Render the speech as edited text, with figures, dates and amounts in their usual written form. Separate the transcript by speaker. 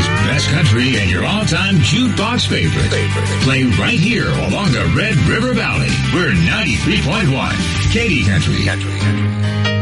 Speaker 1: today's best country and your all-time jukebox favorite. Play right here along the Red River Valley. We're 93.1 Katy Country.